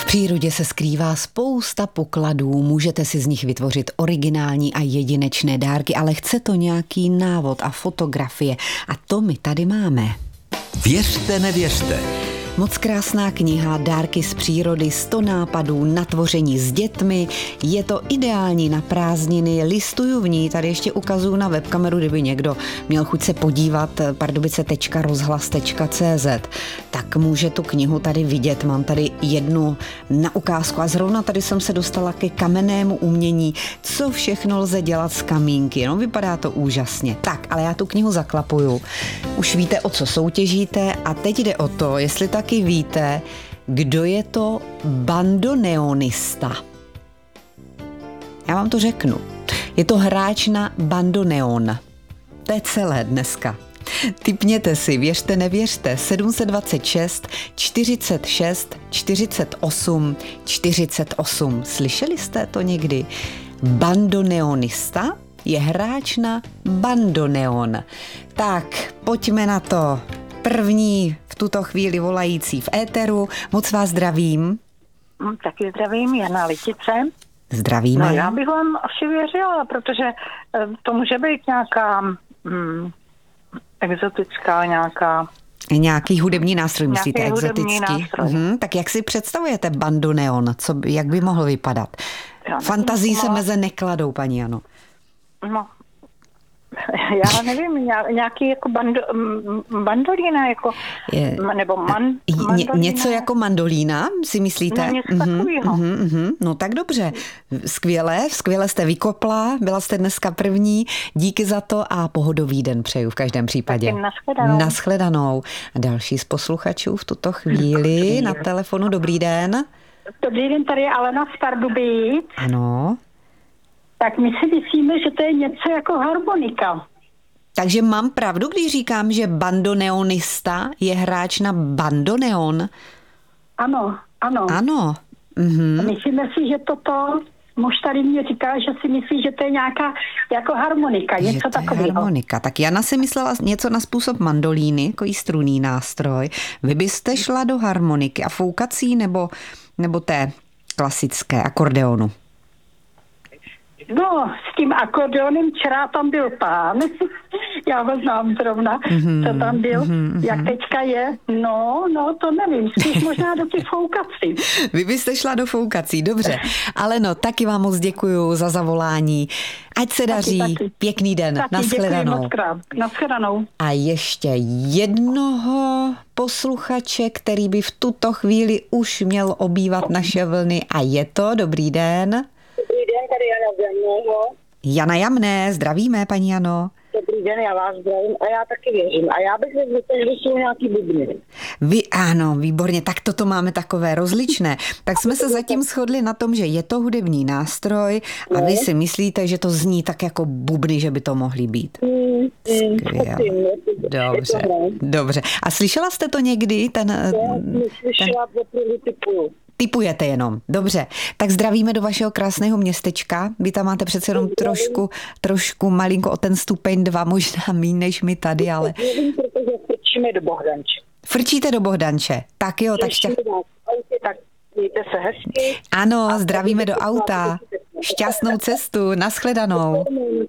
přírodě se skrývá spousta pokladů, můžete si z nich vytvořit originální a jedinečné dárky, ale chce to nějaký návod a fotografie a to my tady máme. Věřte, nevěřte. Moc krásná kniha Dárky z přírody, 100 nápadů na tvoření s dětmi. Je to ideální na prázdniny, listuju v ní, tady ještě ukazuju na webkameru, kdyby někdo měl chuť se podívat, pardubice.rozhlas.cz, tak může tu knihu tady vidět. Mám tady jednu na ukázku a zrovna tady jsem se dostala ke kamennému umění, co všechno lze dělat z kamínky. No, vypadá to úžasně. Tak, ale já tu knihu zaklapuju. Už víte, o co soutěžíte a teď jde o to, jestli taky víte, kdo je to bandoneonista. Já vám to řeknu. Je to hráč na bandoneon. To je celé dneska. Tipněte si, věřte, nevěřte, 726 46 48 48. Slyšeli jste to někdy? Bandoneonista je hráč na bandoneon. Tak, pojďme na to. První v tuto chvíli volající v éteru. Moc vás zdravím. Taky zdravím, Jana Litice. Zdravíme. No, já bych vám asi věřila, protože to může být nějaká exotická, Nějaký hudební nástroj, myslíte, exotický? Nástroj. Tak jak si představujete bandoneon? Jak by mohl vypadat? Fantazii se meze nekladou, paní Jano. No, já nevím, nějaký jako bandolína, jako, nebo mandolína. Něco jako mandolína, si myslíte? No, něco takového. No tak dobře, skvěle jste vykopla, byla jste dneska první, díky za to a pohodový den přeju v každém případě. Nashledanou. A další z posluchačů v tuto chvíli na telefonu, dobrý den. Dobrý den, tady je Alena z Pardubic. Ano. Tak my si myslíme, že to je něco jako harmonika. Takže mám pravdu, když říkám, že bandoneonista je hráč na bandoneon? Ano. Ano. Myslíme si, že toto, muž tady mě říká, že si myslí, že to je nějaká jako harmonika, něco takového. Harmonika. Tak Jana si myslela něco na způsob mandolíny, takový strunný nástroj. Vy byste šla do harmoniky a foukací nebo té klasické akordeonu? No, s tím akordeonem včera tam byl pán, já ho znám zrovna, co tam byl, jak teďka je, no, to nevím, spíš možná do těch foukací. Vy byste šla do foukací, dobře, ale no, taky vám moc děkuju za zavolání, ať se daří, taky. Pěkný den, nashledanou. Nashledanou. A ještě jednoho posluchače, který by v tuto chvíli už měl obývat naše vlny a je to, dobrý den. Dobrý den, tady Jana z Jamného. Jana Jamné, zdravíme, paní Jano. Dobrý den, já vás zdravím a já taky věřím. A já bych řekl, že jsou nějaký bubny. Ano, výborně, tak toto máme takové rozličné. Tak jsme se zatím shodli na tom, že je to hudební nástroj a vy si myslíte, že to zní tak jako bubny, že by to mohly být. Skvěle. Dobře. A slyšela jste to někdy? Slyšela, typuju. Typujete jenom. Dobře. Tak zdravíme do vašeho krásného městečka. Vy tam máte přece jenom trošku malinko o ten stupeň 2, možná míň než my tady, ale... Nevím, protože frčíme do Bohdanče. Frčíte do Bohdanče. Tak jo, tak tak mějte se hezky. Ano, zdravíme do auta. Šťastnou cestu, nashledanou.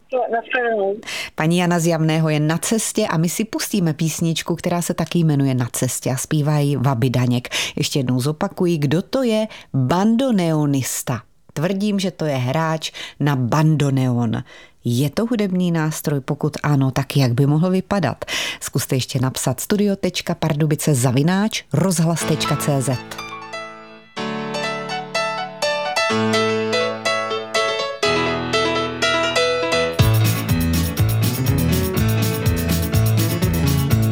Paní Jana z Jamného je na cestě a my si pustíme písničku, která se taky jmenuje Na cestě a zpívají Vaby Daněk. Ještě jednou zopakuji, kdo to je bandoneonista. Tvrdím, že to je hráč na bandoneon. Je to hudební nástroj? Pokud ano, tak jak by mohl vypadat? Zkuste ještě napsat studio.pardubice@rozhlas.cz.